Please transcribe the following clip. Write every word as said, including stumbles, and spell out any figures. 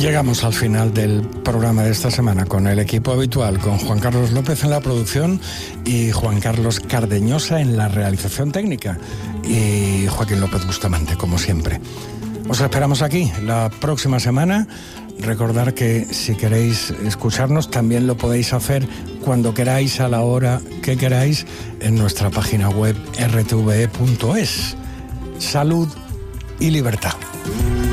Llegamos al final del programa de esta semana con el equipo habitual, con Juan Carlos López en la producción y Juan Carlos Cardeñosa en la realización técnica y Joaquín López Bustamante, como siempre. Os esperamos aquí la próxima semana. Recordar que si queréis escucharnos también lo podéis hacer cuando queráis, a la hora que queráis, en nuestra página web erre te ve e punto es. Salud y libertad.